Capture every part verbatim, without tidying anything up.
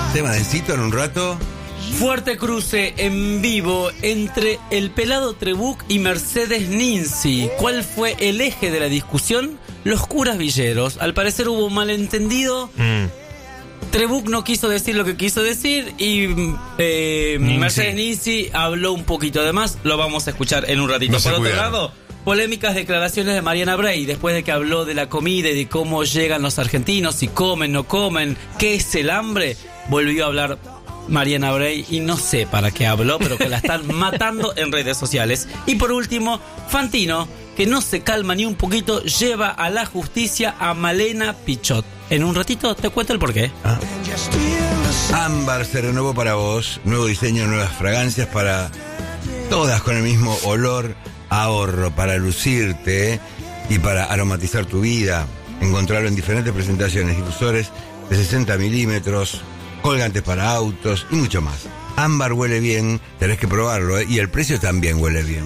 Tema densito en un rato. Fuerte cruce en vivo entre el pelado Trebuch y Mercedes Ninzi. ¿Cuál fue el eje de la discusión? Los curas villeros. Al parecer hubo un malentendido. Mm. Trebuch no quiso decir lo que quiso decir y eh, Ninzi. Mercedes Ninzi habló un poquito. Además, lo vamos a escuchar en un ratito. No Por otro cuidaron. lado, polémicas declaraciones de Mariana Bray después de que habló de la comida y de cómo llegan los argentinos, si comen, no comen, qué es el hambre. Volvió a hablar Mariana Bray y no sé para qué habló, pero que la están matando en redes sociales. Y por último, Fantino, que no se calma ni un poquito, lleva a la justicia a Malena Pichot. En un ratito te cuento el porqué. Ah. Ámbar se renovó para vos, nuevo diseño, nuevas fragancias para todas con el mismo olor, ahorro para lucirte, ¿eh? Y para aromatizar tu vida. Encontrarlo en diferentes presentaciones, difusores de sesenta milímetros, colgantes para autos y mucho más. Ámbar huele bien, tenés que probarlo, ¿eh? Y el precio también huele bien.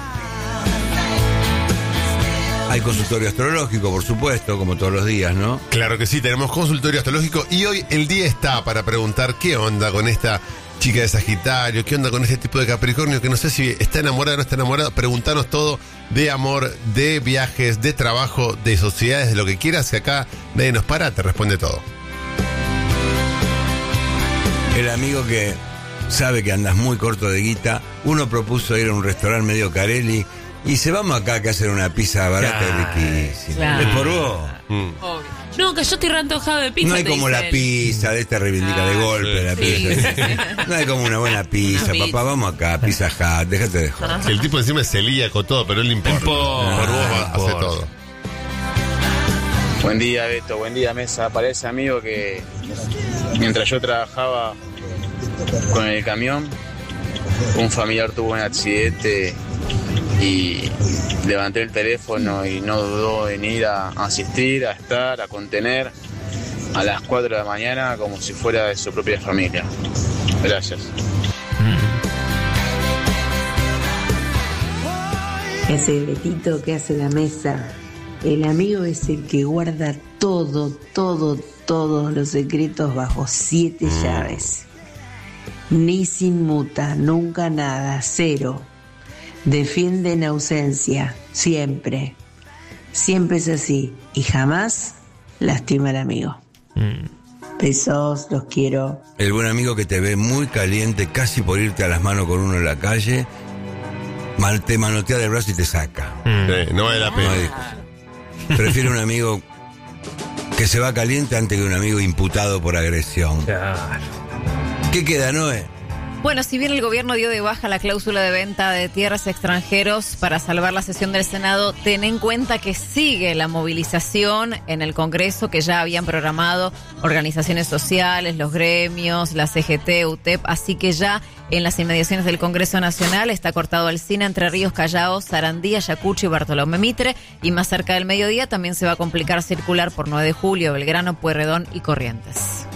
Hay consultorio astrológico, por supuesto, como todos los días, ¿no? Claro que sí, tenemos consultorio astrológico y hoy el día está para preguntar qué onda con esta chica de Sagitario, qué onda con este tipo de Capricornio, que no sé si está enamorada o no está enamorada. Preguntanos todo de amor, de viajes, de trabajo, de sociedades, de lo que quieras, que acá nadie nos para, te responde todo. El amigo que sabe que andas muy corto de guita, uno propuso ir a un restaurante medio Carelli y dice, vamos acá que hacen una pizza barata y riquísima. Claro. Es por vos. Mm. Obvio. No, que yo estoy re antojado de pizza. No hay como la él. pizza, de esta reivindica ah, de golpe, sí, la pizza. Sí, sí. No hay como una buena pizza, Una papá, vamos acá, Pizza Hut, déjate de joder. Si el tipo encima es celíaco todo, pero él le importa. Ah, por vos va, hace todo. Buen día, Beto, buen día, Mesa. Parece, amigo, que mientras yo trabajaba con el camión, un familiar tuvo un accidente y levanté el teléfono y no dudó en ir a asistir, a estar, a contener a las cuatro de la mañana como si fuera de su propia familia. Gracias. ¿Qué hace el Betito? ¿Qué hace la mesa? El amigo es el que guarda todo, todo, todos los secretos bajo siete llaves. Ni sin muta, nunca nada, cero. Defiende en ausencia, siempre. Siempre es así y jamás lastima al amigo. Mm. Besos, los quiero. El buen amigo que te ve muy caliente, casi por irte a las manos con uno en la calle, mal te manotea del brazo y te saca. Mm. Sí, no vale la pena. No, prefiero un amigo que se va caliente antes que un amigo imputado por agresión. Claro. ¿Qué queda, Noé? Bueno, si bien el gobierno dio de baja la cláusula de venta de tierras a extranjeros para salvar la sesión del Senado, ten en cuenta que sigue la movilización en el Congreso que ya habían programado organizaciones sociales, los gremios, la C G T, U T E P, así que ya en las inmediaciones del Congreso Nacional está cortado el cine Entre Ríos, Callao, Sarandí, Ayacucho y Bartolomé Mitre, y más cerca del mediodía también se va a complicar circular por nueve de julio, Belgrano, Pueyrredón y Corrientes.